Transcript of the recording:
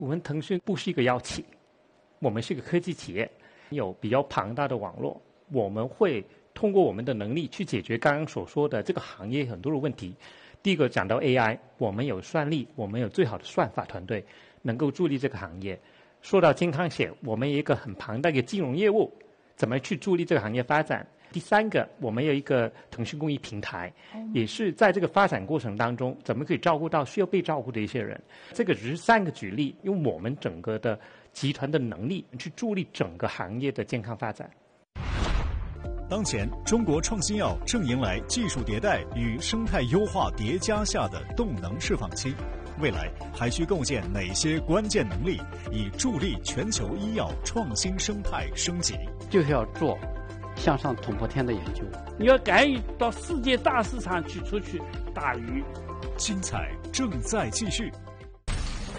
我们腾讯不是一个药企，我们是一个科技企业，有比较庞大的网络，我们会通过我们的能力去解决刚刚所说的这个行业很多的问题。第一个讲到 AI， 我们有算力，我们有最好的算法团队，能够助力这个行业。说到健康险，我们有一个很庞大的金融业务，怎么去助力这个行业发展？第三个，我们有一个腾讯公益平台，也是在这个发展过程当中，怎么可以照顾到需要被照顾的一些人？这个只是3个举例，用我们整个的集团的能力去助力整个行业的健康发展。 当前，中国创新药正迎来技术迭代与生态优化叠加下的动能释放期，未来还需构建哪些关键能力，以助力全球医药创新生态升级？ 就是要做向上捅破天的研究， 你要敢于到世界大市场去出去打鱼。 精彩正在继续。